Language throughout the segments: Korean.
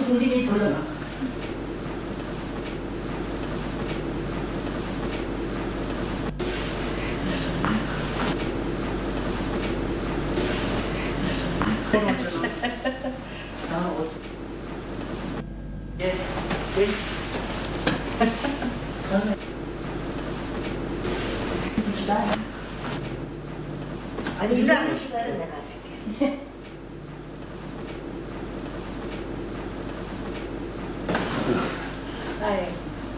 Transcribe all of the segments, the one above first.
중진이 돌려놔. 네. 아니 일하는 시간을 내가 줄게. 아이.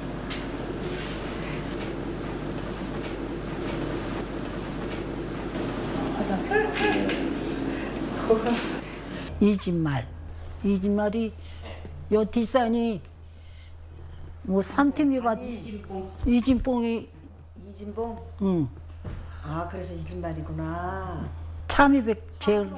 이 집 말. 이 집 말이 요 뒷산이 뭐 3팀이 이진봉. 이진뽕이 이진봉? 응. 아 그래서 이진말이구나. 참이백 제일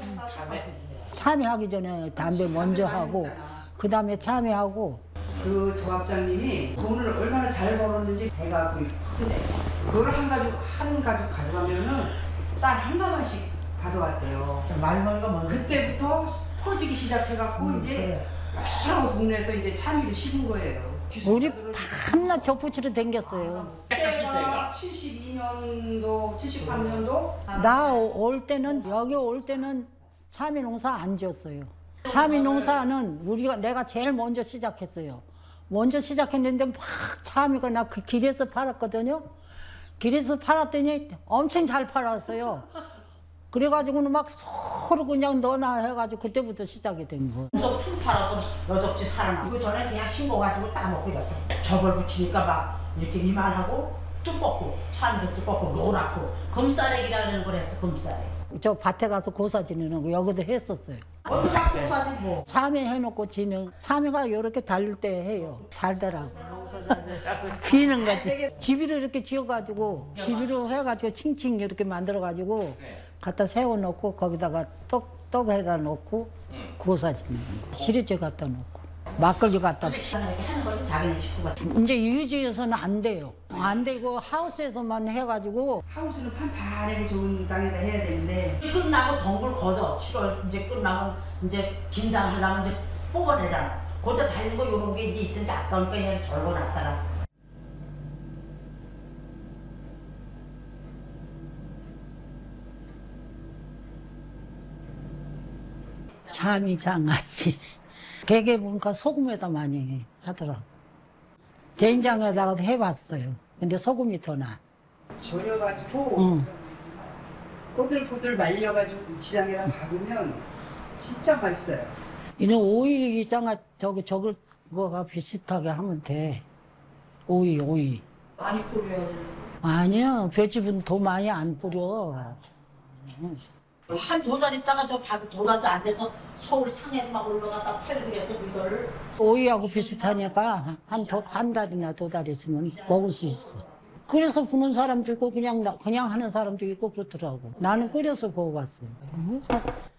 참여하기 전에 담배 먼저 하고 그 다음에 참여하고 그 조합장님이 돈을 얼마나 잘 벌었는지 해갖고 근데 그걸 한 가죽 가져가면은 쌀 한 가마씩 받아왔대요. 말머리가 뭔데? 그때부터 퍼지기 시작해갖고 이제 여러 동네에서 이제 참이를 심은 거예요. 우리 밤낮 젖붙이로 댕겼어요. 그때가 72년도, 73년도 나 올 때는 여기 올 때는 참이 농사 안 지었어요. 참이 농사는 내가 제일 먼저 시작했어요. 먼저 시작했는데 막 참이가 나 그 길에서 팔았거든요. 길에서 팔았더니 엄청 잘 팔았어요. 그래가지고는 막 서로 그냥 너나 해가지고 그때부터 시작이 된 거예요. 그래서 풀 팔아서 여적지 살아나. 그 전에 그냥 심어가지고 따먹고 이랬어. 저걸 붙이니까 막 이렇게 이만하고 두껍고 참도 두껍고 노랗고 금싸래기라는 걸 했어. 금싸래. 저 밭에 가서 고사 지내는 거 여기도 했었어요. 어디다 고사지 뭐. 참외 해놓고 지는 참외가 이렇게 달릴 때 해요. 잘 되라고. 비는 거지. 집이로 이렇게 지어가지고 집이로 해가지고 칭칭 이렇게 만들어가지고 갖다 세워놓고 거기다가 떡 해다 놓고 고사 지는 거. 시리즈 갖다 놓고 막걸리 갖다. 이렇게 하는 거는 자기네 식구가. 이제 유지에서는 안 돼요. 안 되고 하우스에서만 해가지고 하우스는 판판하고 좋은 땅에다 해야 되는데 끝나고 덩굴 걷어. 7월 이제 끝나고 이제 김장하려면 이제 뽑아내잖아. 그때 달린 거 요런 게 이제 있으니까 아까우니까 그냥 절거놨다가. 참이 장아찌. 개개 보니까 소금에다 많이 하더라고. 된장에다가도 해봤어요. 근데 소금이 더 나. 절여가지고 응. 꼬들꼬들 말려가지고 지장에다 박으면 진짜 맛있어요. 이는 오이 장아 저걸 그거가 비슷하게 하면 돼. 오이. 많이 뿌려야 돼. 아니야, 볏짚은 더 많이 안 뿌려. 한 두 달 있다가 저 두 달도 안 돼서 서울 상해 막 올라갔다 팔고 그래서 이거를. 오이하고 비슷하니까 한 달이나 두 달 있으면 먹을 수 있어. 끓여서 부는 사람도 있고 그냥 하는 사람도 있고 그렇더라고. 나는 끓여서 먹어봤어요.